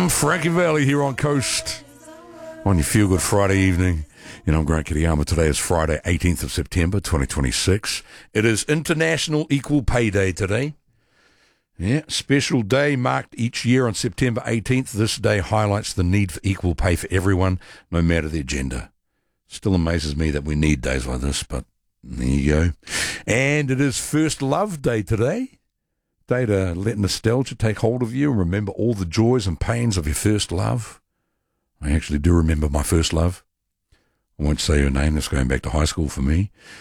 Frankie Valley here on Coast on your Feel Good Friday evening. I'm Grant Kiriyama. Today is Friday, 18th of September, 2026. It is International Equal Pay Day today. Yeah, special day marked each year on September 18th. This day highlights the need for equal pay for everyone, no matter their gender. Still amazes me that we need days like this, but there you go. And it is First Love Day today. Day to let nostalgia take hold of you and remember all the joys and pains of your first love. I actually do remember my first love. I won't say her name, that's going back to high school for me.